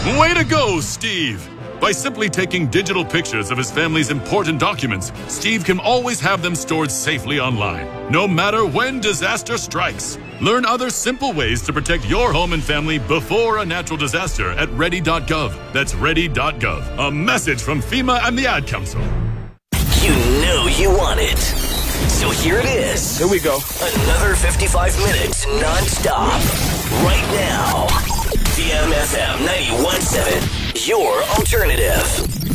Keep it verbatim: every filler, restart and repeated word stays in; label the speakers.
Speaker 1: Way to go, Steve! By simply taking digital pictures of his family's important documents, Steve can always have them stored safely online, no matter when disaster strikes. Learn other simple ways to protect your home and family before a natural disaster at ready dot gov. That's ready dot gov. A message from FEMA and the Ad Council.
Speaker 2: You know you want it. So here it is.
Speaker 3: Here we go.
Speaker 2: Another fifty-five minutes non-stop. Right now. V M F M ninety-one point seven. Your alternative.